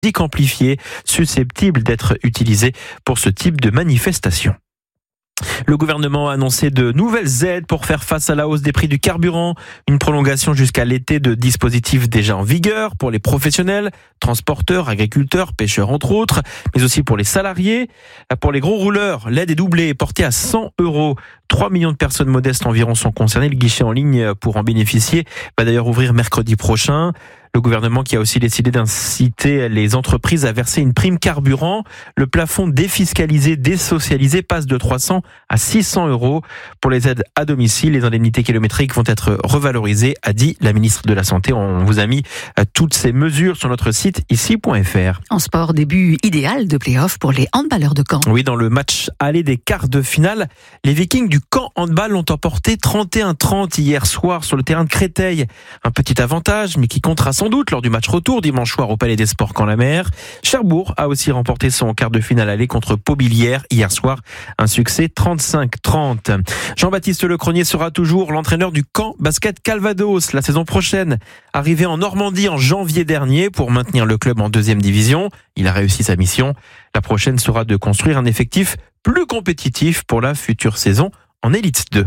amplifiée, susceptible d'être utilisée pour ce type de manifestation. Le gouvernement a annoncé de nouvelles aides pour faire face à la hausse des prix du carburant, une prolongation jusqu'à l'été de dispositifs déjà en vigueur pour les professionnels, transporteurs, agriculteurs, pêcheurs entre autres, mais aussi pour les salariés. Pour les gros rouleurs, l'aide est doublée et portée à 100 €. 3 millions de personnes modestes environ sont concernées. Le guichet en ligne pour en bénéficier va d'ailleurs ouvrir mercredi prochain. Le gouvernement qui a aussi décidé d'inciter les entreprises à verser une prime carburant. Le plafond défiscalisé, désocialisé passe de 300 à 600 €. Pour les aides à domicile, les indemnités kilométriques vont être revalorisées, a dit la ministre de la Santé. On vous a mis toutes ces mesures sur notre site ici.fr. En sport, début idéal de play-off pour les handballeurs de Caen. Oui, dans le match aller des quarts de finale, les Vikings du Caen handball ont emporté 31-30 hier soir sur le terrain de Créteil. Un petit avantage, mais qui comptera sans doute lors du match retour dimanche soir au Palais des Sports Caen-la-Mer. Cherbourg a aussi remporté son quart de finale aller contre Paubilière hier soir. Un succès 35-30. Jean-Baptiste Lecronier sera toujours l'entraîneur du Caen Basket Calvados la saison prochaine. Arrivé en Normandie en janvier dernier pour maintenir le club en 2e division, il a réussi sa mission. La prochaine sera de construire un effectif plus compétitif pour la future saison en Élite 2.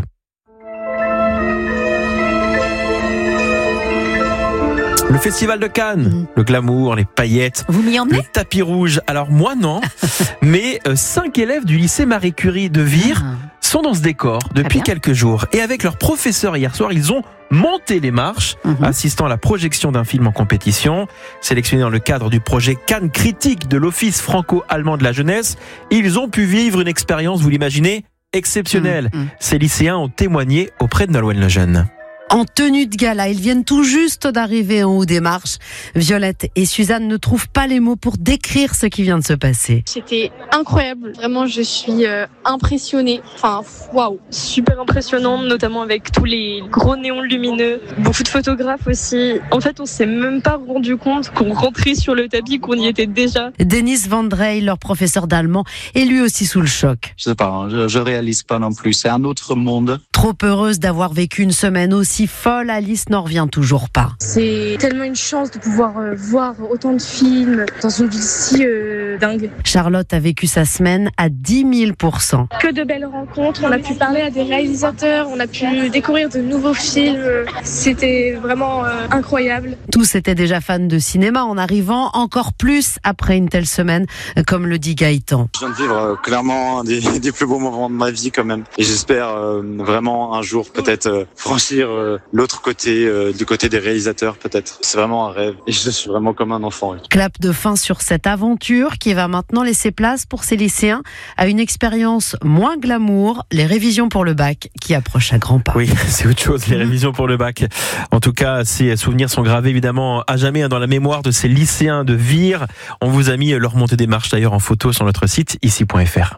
Le festival de Cannes, le glamour, les paillettes, Vous m'y emmenez ? le tapis rouge. Alors moi non, mais 5 élèves du lycée Marie Curie de Vire sont dans ce décor depuis quelques jours. Et avec leur professeur hier soir, ils ont monté les marches, assistant à la projection d'un film en compétition. Sélectionné dans le cadre du projet Cannes Critique de l'Office franco-allemand de la jeunesse, ils ont pu vivre une expérience, vous l'imaginez, exceptionnelle. Ces lycéens ont témoigné auprès de Nolwenn Lejeune. En tenue de gala, ils viennent tout juste d'arriver en haut des marches. Violette et Suzanne ne trouvent pas les mots pour décrire ce qui vient de se passer. C'était incroyable, vraiment je suis impressionnée, waouh, super impressionnant, notamment avec tous les gros néons lumineux, beaucoup de photographes aussi. En fait on s'est même pas rendu compte qu'on rentrait sur le tapis, qu'on y était déjà. Denis Van Drey, leur professeur d'allemand, est lui aussi sous le choc. Je sais pas, je réalise pas non plus, c'est un autre monde. Trop heureuse d'avoir vécu une semaine aussi folle, Alice n'en revient toujours pas. C'est tellement une chance de pouvoir voir autant de films dans une ville si dingue. Charlotte a vécu sa semaine à 10 000%. Que de belles rencontres, on a pu parler à des réalisateurs, on a pu découvrir de nouveaux films, c'était vraiment incroyable. Tous étaient déjà fans de cinéma en arrivant, encore plus après une telle semaine, comme le dit Gaëtan. Je viens de vivre clairement un des plus beaux moments de ma vie quand même. Et j'espère vraiment un jour peut-être franchir l'autre côté, du côté des réalisateurs peut-être. C'est vraiment un rêve et je suis vraiment comme un enfant. Oui. Clap de fin sur cette aventure qui va maintenant laisser place pour ces lycéens à une expérience moins glamour, les révisions pour le bac qui approchent à grands pas. Oui, c'est autre chose, les révisions pour le bac. En tout cas, ces souvenirs sont gravés évidemment à jamais dans la mémoire de ces lycéens de Vire. On vous a mis leur montée des marches d'ailleurs en photo sur notre site ici.fr.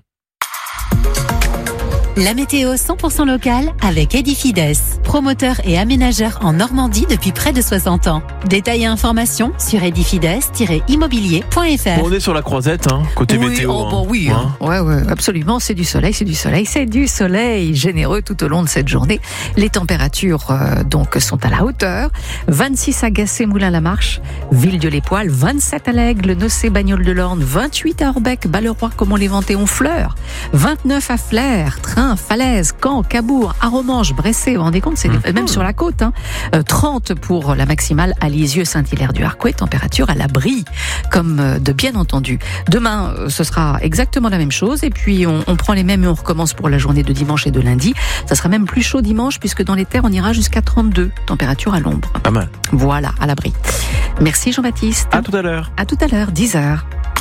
La météo 100% locale avec Edifides, promoteur et aménageur en Normandie depuis près de 60 ans. Détails et informations sur edifides-immobilier.fr. Bon, on est sur la croisette, côté météo. Oui, absolument, c'est du soleil, généreux tout au long de cette journée. Les températures donc sont à la hauteur. 26 à Gassé-Moulin-la-Marche, Villedieu-les-Poils, 27 à l'Aigle, Nocé, Bagnoles-de-l'Orne, 28 à Orbec, Balleroy, Comont-les-Ventées, Honfleur, 29 à Flers, Falaise, Caen, Cabourg, Aromanche, Bressé, vous vous rendez compte, c'est même sur la côte, 30 pour la maximale à Lisieux, Saint-Hilaire-du-Harcouët, température à l'abri, comme de bien entendu. Demain, ce sera exactement la même chose, et puis on prend les mêmes et on recommence pour la journée de dimanche et de lundi. Ça sera même plus chaud dimanche, puisque dans les terres, on ira jusqu'à 32, température à l'ombre. Pas mal. Voilà, à l'abri. Merci Jean-Baptiste. À tout à l'heure. À tout à l'heure, 10h.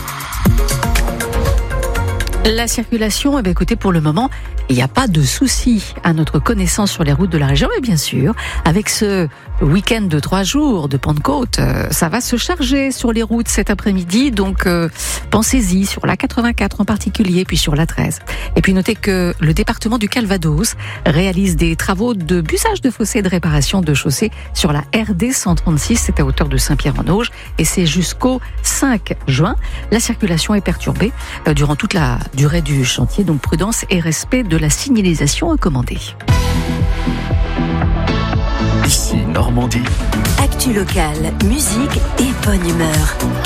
La circulation, écoutez, pour le moment, il n'y a pas de souci à notre connaissance sur les routes de la région, mais bien sûr, avec ce week-end de 3 jours de Pentecôte, ça va se charger sur les routes cet après-midi, donc pensez-y, sur la 84 en particulier, puis sur la 13. Et puis notez que le département du Calvados réalise des travaux de bussage de fossés et de réparation de chaussées sur la RD 136, c'est à hauteur de Saint-Pierre-en-Auge, et c'est jusqu'au 5 juin. La circulation est perturbée durant toute la durée du chantier, donc prudence et respect de la signalisation recommandée. Ici Normandie. Actu locale, musique et bonne humeur.